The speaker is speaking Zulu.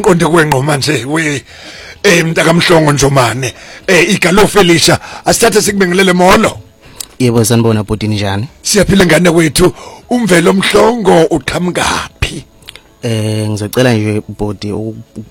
ngiqonde kwenqo manje we mntakamhlongo Njomane igalo Felicia asithathe sikubingelele molo. Yebo sanibona bhodini njani? Siyaphila ngane wethu umvelo Mhlongo uqhamukaphi? Ngizocela nje bhodi